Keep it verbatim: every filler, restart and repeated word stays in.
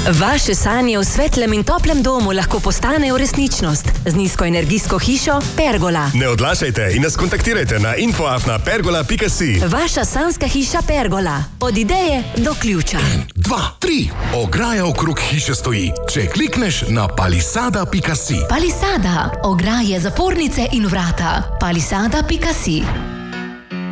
Vaše sanje v svetlem in toplem domu lahko postanejo resničnost z nizkoenergijsko hišo Pergola. Ne odlašajte in nas kontaktirajte na info afna pergola pika si. Vaša sanjska hiša Pergola. Od ideje do ključa. En, dva, tri. Ograja okrog hiše stoji. Če klikneš na palisada pika si. Palisada. Ograje, zapornice in vrata. palisada pika si.